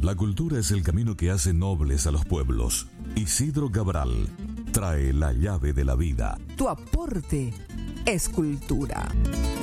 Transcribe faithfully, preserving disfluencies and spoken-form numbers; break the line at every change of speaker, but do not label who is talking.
La cultura es el camino que hace nobles a los pueblos. Isidro Cabral trae la llave de la vida.
Tu aporte es cultura.